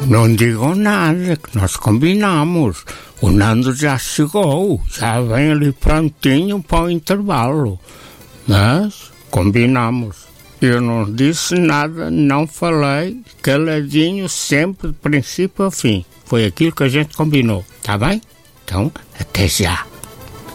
Não digam nada, que nós combinamos. O Nando já chegou, já vem ali prontinho para o intervalo. Mas combinamos. Eu não disse nada, não falei, caladinho sempre, de princípio ao fim. Foi aquilo que a gente combinou, tá bem? Então, até já.